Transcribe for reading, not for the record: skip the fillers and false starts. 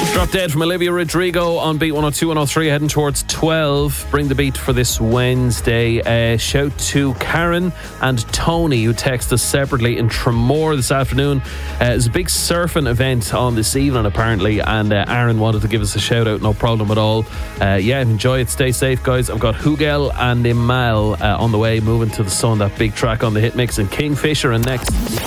Drop Dead from Olivia Rodrigo on Beat 102 103, heading towards 12. Bring the beat for this Wednesday. Shout to Karen and Tony, who text us separately in Tramore this afternoon. There's a big surfing event on this evening apparently, and Aaron wanted to give us a shout out. No problem at all. Enjoy it, stay safe guys. I've got Hugel and Imal on the way, moving to the sun, that big track on the hit mix, and Kingfisher and next.